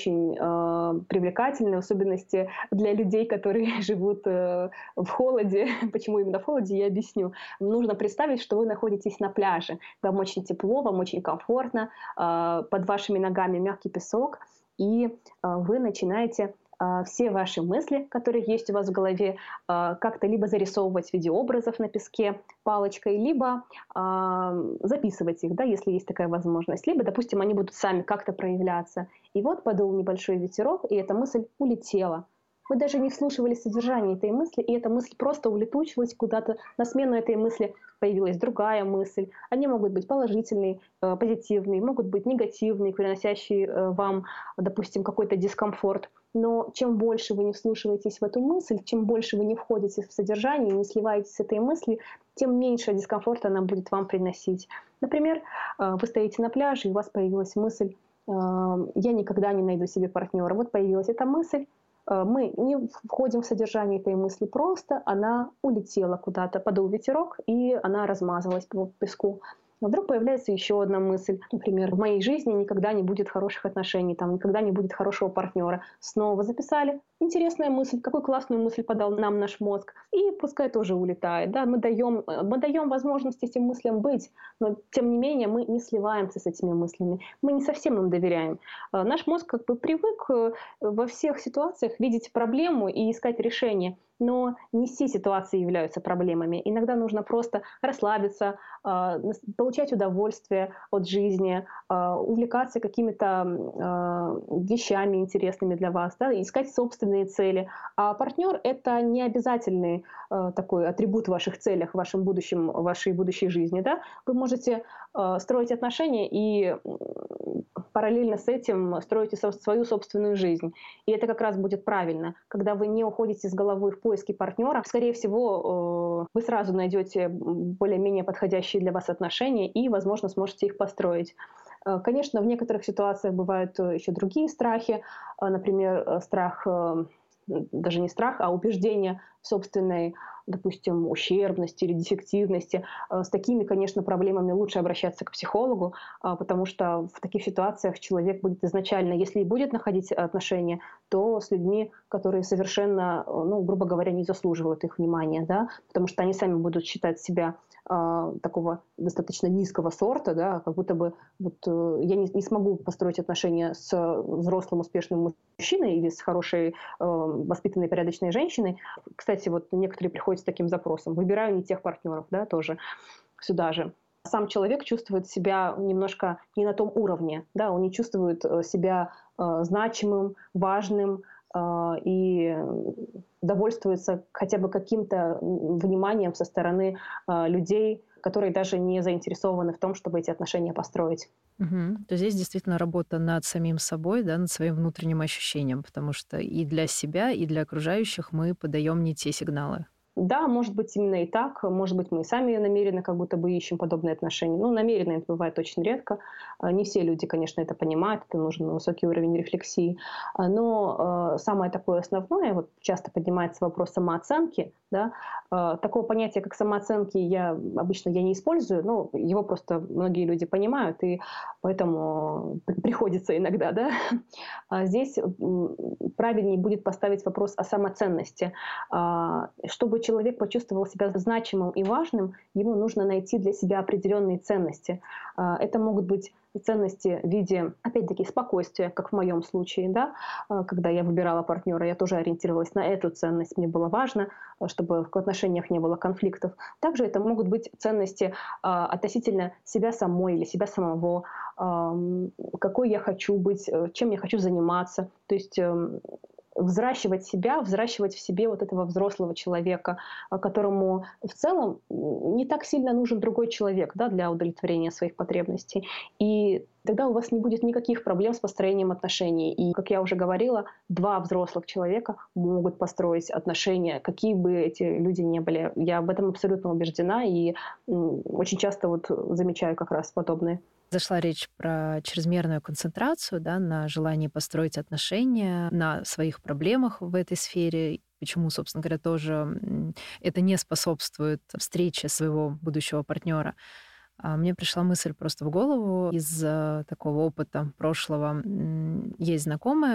очень привлекательны, в особенности для людей, которые живут в холоде. Почему именно в холоде, я объясню. Нужно представить, что вы находитесь на пляже. Вам очень тепло, вам очень комфортно, под вашими ногами мягкий песок, и вы начинаете все ваши мысли, которые есть у вас в голове, как-то либо зарисовывать в виде образов на песке палочкой, либо записывать их, да, если есть такая возможность. Либо, допустим, они будут сами как-то проявляться. И вот подул небольшой ветерок, и эта мысль улетела. Вы даже не вслушивались в содержание этой мысли, и эта мысль просто улетучилась куда-то. На смену этой мысли появилась другая мысль. Они могут быть положительные, позитивные, могут быть негативные, приносящие вам, допустим, какой-то дискомфорт. Но чем больше вы не вслушиваетесь в эту мысль, чем больше вы не входите в содержание, не сливаетесь с этой мыслью, тем меньше дискомфорта она будет вам приносить. Например, вы стоите на пляже, и у вас появилась мысль «я никогда не найду себе партнера». Вот появилась эта мысль, мы не входим в содержание этой мысли, просто она улетела куда-то, подул ветерок, и она размазалась по песку. Но вдруг появляется еще одна мысль. Например, в моей жизни никогда не будет хороших отношений, там, никогда не будет хорошего партнера. Снова записали. Интересная мысль, какую классную мысль подал нам наш мозг. И пускай тоже улетает. Да? Мы даем возможность этим мыслям быть, но тем не менее мы не сливаемся с этими мыслями. Мы не совсем им доверяем. Наш мозг как бы привык во всех ситуациях видеть проблему и искать решение. Но не все ситуации являются проблемами. Иногда нужно просто расслабиться, получать удовольствие от жизни, увлекаться какими-то вещами интересными для вас, да, искать собственные цели. А партнер — это не обязательный такой атрибут в ваших целях, в вашем будущем, в вашей будущей жизни. Да? Вы можете строить отношения и параллельно с этим строите свою собственную жизнь. И это как раз будет правильно. Когда вы не уходите с головой в поиски партнера, скорее всего, вы сразу найдете более-менее подходящие для вас отношения и, возможно, сможете их построить. Конечно, в некоторых ситуациях бывают еще другие страхи. Например, страх, даже не страх, а убеждение в собственной, допустим, ущербности или дефективности. С такими, конечно, проблемами лучше обращаться к психологу, потому что в таких ситуациях человек будет изначально, если и будет находить отношения, то с людьми, которые совершенно, ну, грубо говоря, не заслуживают их внимания, да, потому что они сами будут считать себя такого достаточно низкого сорта, да, как будто бы вот, я не смогу построить отношения с взрослым успешным мужчиной или с хорошей воспитанной порядочной женщиной. Кстати, вот некоторые приходят с таким запросом: выбираю не тех партнеров, да, тоже сюда же. Сам человек чувствует себя немножко не на том уровне, да, он не чувствует себя значимым, важным и довольствуется хотя бы каким-то вниманием со стороны людей, которые даже не заинтересованы в том, чтобы эти отношения построить. Мгм. То здесь действительно работа над самим собой, да, над своим внутренним ощущением, потому что и для себя, и для окружающих мы подаем не те сигналы. Да, может быть, именно и так. Может быть, мы и сами намеренно как будто бы ищем подобные отношения. Ну, намеренно это бывает очень редко. Не все люди, конечно, это понимают, это нужен высокий уровень рефлексии. Но самое такое основное, вот часто поднимается вопрос самооценки, да, такого понятия, как самооценки, обычно я не использую, но его просто многие люди понимают, и поэтому приходится иногда, да. Здесь правильнее будет поставить вопрос о самоценности. Чтобы человек почувствовал себя значимым и важным, ему нужно найти для себя определенные ценности. Это могут быть ценности в виде, опять-таки, спокойствия, как в моем случае, да, когда я выбирала партнера, я тоже ориентировалась на эту ценность. Мне было важно, чтобы в отношениях не было конфликтов. Также это могут быть ценности относительно себя самой или себя самого, какой я хочу быть, чем я хочу заниматься. То есть взращивать себя, взращивать в себе вот этого взрослого человека, которому в целом не так сильно нужен другой человек, да, для удовлетворения своих потребностей. И тогда у вас не будет никаких проблем с построением отношений. И, как я уже говорила, два взрослых человека могут построить отношения, какие бы эти люди ни были. Я об этом абсолютно убеждена и очень часто вот замечаю как раз подобное. Зашла речь про чрезмерную концентрацию, да, на желании построить отношения, на своих проблемах в этой сфере. Почему, собственно говоря, тоже это не способствует встрече своего будущего партнера. Мне пришла мысль просто в голову из такого опыта прошлого. Есть знакомая,